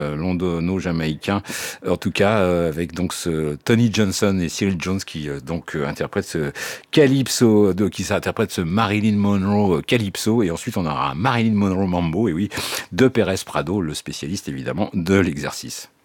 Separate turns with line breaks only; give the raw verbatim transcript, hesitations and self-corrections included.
euh, londono-jamaïcain, en tout cas euh, avec donc ce Tony Johnson et Cyril Jones qui euh, donc euh, interprètent ce Calypso, de, qui s'interprète ce Marilyn Monroe euh, Calypso, et ensuite on aura un Marilyn Monroe Mambo, et oui, de Pérez Prado, le spécialiste évidemment de l'exercice.